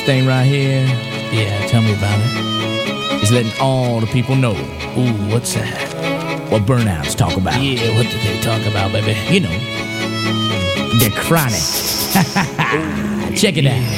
thing right here Yeah, tell me about it. is letting all the people know Ooh, what's that? what burnouts talk about. Yeah, what did they talk about, baby? You know, the chronic. Check it out.